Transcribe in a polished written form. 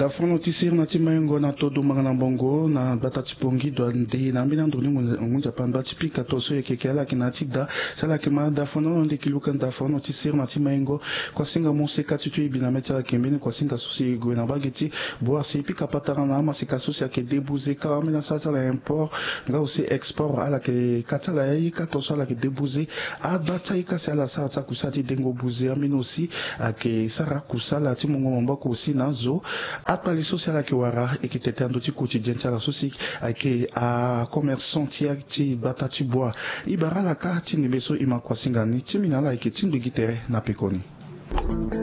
fono tisir na timayengo na todo mangana bongo na bata tipongi do ande na mbina ndoni ngunja pamba tipika toso yekekela kinatida sala kemada fono nde kiluka nda fono tisir na timayengo kwa singa mose katitu ibina metela kembeni kwa singa susi gwe na bageti boa si pika patara na ama sika susi ke debouze ka amena sata la import nga aussi export ala ke katala yi katoso ala ke debouze abata ikasi ala sata kusati dengo bouze amena aussi ke sara kusala timongo mbako aussi nazo apali social ke wara ekitete andoti quotidien tala sosi ake a commerçant ti batati bois ibara la ka ti nibeso imakwa singani ti minala eke ti ndugi tere na pekoni.